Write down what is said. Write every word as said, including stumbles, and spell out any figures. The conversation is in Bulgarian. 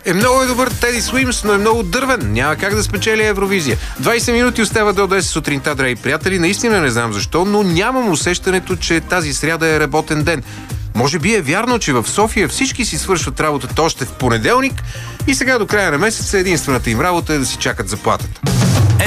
Е, много е добър Теди Суимс, но е много дървен. Няма как да спечели Евровизия. двайсет минути остава до десет сутринта, драги приятели. Наистина не знам защо, но нямам усещането, че тази сряда е работен ден. Може би е вярно, че в София всички си свършват работата още в понеделник и сега до края на месеца единствената им работа е да си чакат заплатата.